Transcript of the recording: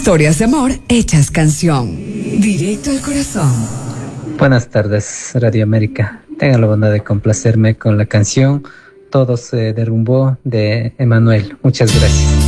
Historias de amor hechas canción. Directo al corazón. Buenas tardes, Radio América. Tengan la bondad de complacerme con la canción Todo se derrumbó de Emanuel. Muchas gracias.